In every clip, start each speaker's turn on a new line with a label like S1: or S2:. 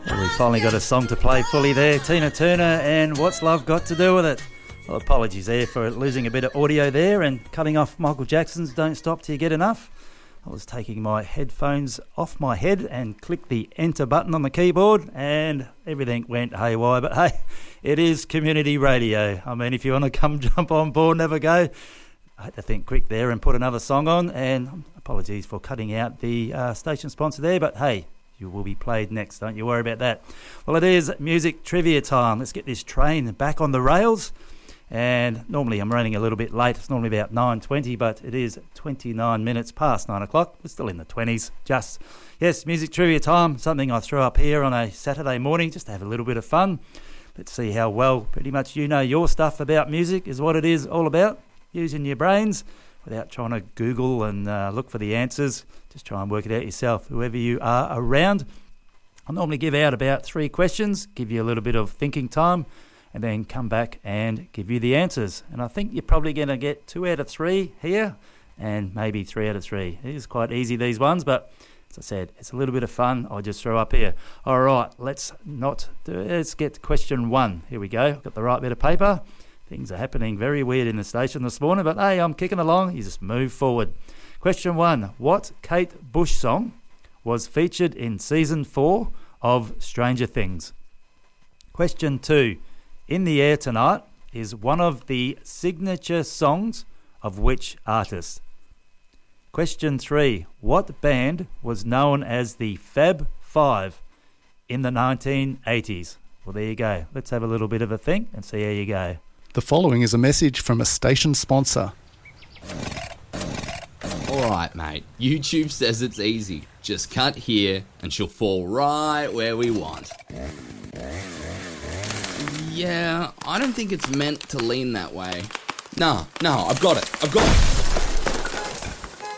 S1: Well, we finally got a song to play fully there. Tina Turner and What's Love Got to Do With It? Well, apologies there for losing a bit of audio there and cutting off Michael Jackson's Don't Stop Till You Get Enough. I was taking my headphones off my head and clicked the enter button on the keyboard and everything went haywire. But hey, it is community radio. I mean, if you want to come jump on board and have a go, I had to think quick there and put another song on. And apologies for cutting out the station sponsor there, but hey, you will be played next, don't you worry about that. Well, it is music trivia time. Let's get this train back on the rails. And normally I'm running a little bit late. It's normally about 9:20, but it is 29 minutes past 9 o'clock. We're still in the 20s. Yes, music trivia time, something I throw up here on a Saturday morning just to have a little bit of fun. Let's see how well pretty much you know your stuff about music is what it is all about. Using your brains without trying to Google and look for the answers. Just try and work it out yourself, whoever you are around. I'll normally give out about 3 questions, give you a little bit of thinking time, and then come back and give you the answers. And I think you're probably going to get 2 out of 3 here and maybe 3 out of 3. It is quite easy, these ones, but as I said, it's a little bit of fun. I'll just throw up here. All right, let's get to question 1. Here we go. Got the right bit of paper. Things are happening very weird in the station this morning, but hey, I'm kicking along. You just move forward. Question 1. What Kate Bush song was featured in Season 4 of Stranger Things? Question 2. In the Air Tonight is one of the signature songs of which artist? Question 3. What band was known as the Fab Five in the 1980s? Well, there you go. Let's have a little bit of a think and see how you go.
S2: The following is a message from a station sponsor.
S3: Alright, mate. YouTube says it's easy. Just cut here and she'll fall right where we want. Yeah, I don't think it's meant to lean that way. No, I've got it.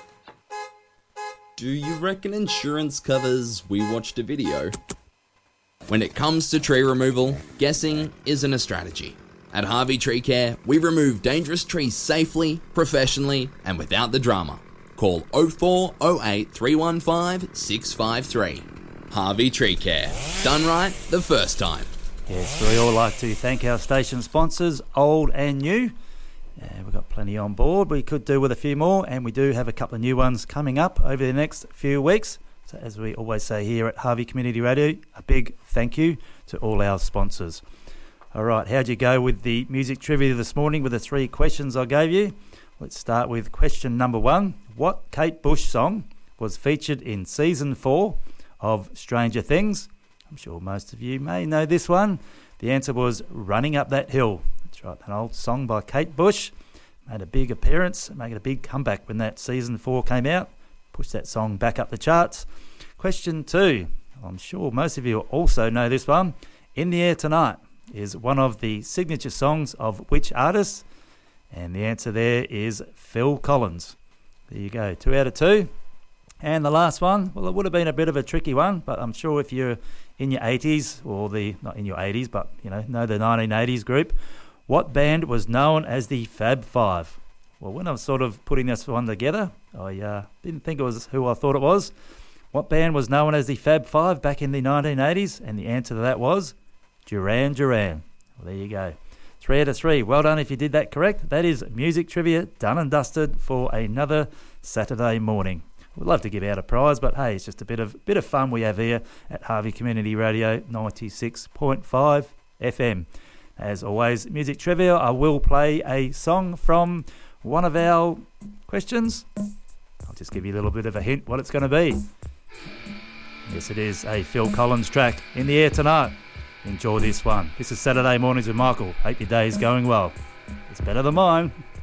S3: Do you reckon insurance covers we watched a video? When it comes to tree removal, guessing isn't a strategy. At Harvey Tree Care, we remove dangerous trees safely, professionally, and without the drama. Call 0408 315 653. Harvey Tree Care. Done right the first time.
S1: Yes, we all like to thank our station sponsors, old and new. We've got plenty on board. We could do with a few more, and we do have a couple of new ones coming up over the next few weeks. So as we always say here at Harvey Community Radio, a big thank you to all our sponsors. All right, how'd you go with the music trivia this morning with the 3 questions I gave you? Let's start with question number 1. What Kate Bush song was featured in Season 4 of Stranger Things? I'm sure most of you may know this one. The answer was Running Up That Hill. That's right, an old song by Kate Bush. Made a big appearance, made a big comeback when that Season 4 came out. Pushed that song back up the charts. Question 2. I'm sure most of you also know this one. In the Air Tonight is one of the signature songs of which artist? And the answer there is Phil Collins. There you go, 2 out of 2. And the last one, well, it would have been a bit of a tricky one, but I'm sure if you're in your 80s, or not in your 80s, but know the 1980s group, what band was known as the Fab Five? Well, when I was sort of putting this one together, I didn't think it was who I thought it was. What band was known as the Fab Five back in the 1980s? And the answer to that was Duran Duran. Well, there you go. 3 out of 3. Well done if you did that correct. That is music trivia done and dusted for another Saturday morning. We'd love to give out a prize, but hey, it's just a bit of fun we have here at Harvey Community Radio 96.5 FM. As always, music trivia, I will play a song from one of our questions. I'll just give you a little bit of a hint what it's going to be. Yes, it is a Phil Collins track, In the Air Tonight. Enjoy this one. This is Saturday Mornings with Michael. Hope your day is going well. It's better than mine.